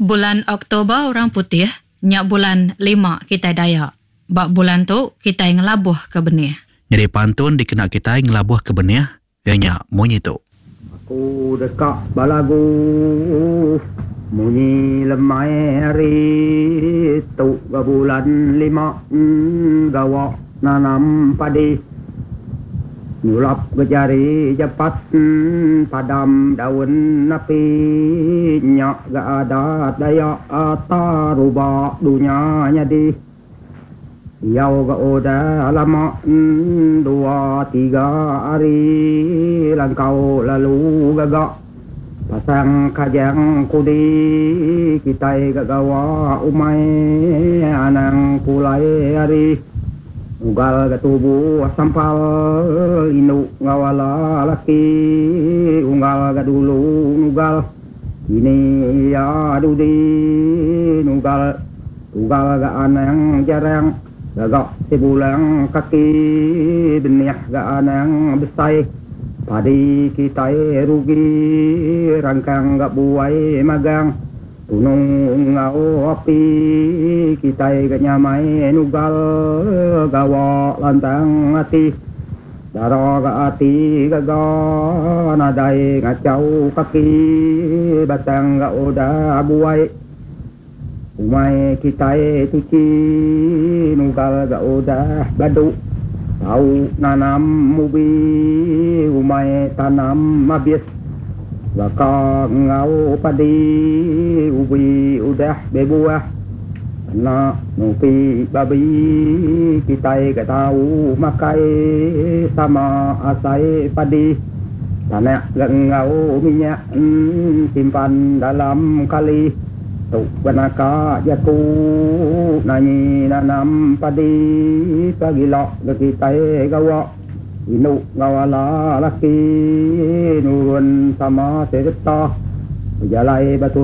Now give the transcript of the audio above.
Bulan Oktober orang putih, nyak bulan 5 kita Dayak. Bak bulan tu kita ngelabuh ke benih. Jadi pantun dikena kita ngelabuh ke benih, nyak munyi tu. Aku dekat balagu, munyi lemai hari tu ke bulan 5 gawak nanam padi. Nyulap ke jari cepat padam daun api, nyak gak ada daya ata rubah dunia di. Yau gak udah lama 2-3 hari langkau lalu gagak pasang kajang kudi kita gak gawa umai anang pulai hari. Ugal ke tubuh sampal induk ngawala laki unggal ke dulu nugal ini ya dudi nugal ke anang jarang gagak sebulang kaki benih ke anang besai padi kita rugi rangkang gak buai magang tunung ngau api kita gak nyamai nugal gawa lantang hati daro gak hati gagal nadai ngacau kaki batang gak udah buai umai kita tuci nugal gak udah badu tahu nanam mubi umai tanam habis Baka ngau padi ubi udah bebuah anak nupi babi kita gak tahu makai sama asai padi tanah gak ngau minyak simpan dalam kali tu benaka jaku nanyi nanam padi pagilok kita gawak Inuk ngawala laki nurun sama serta jalai batu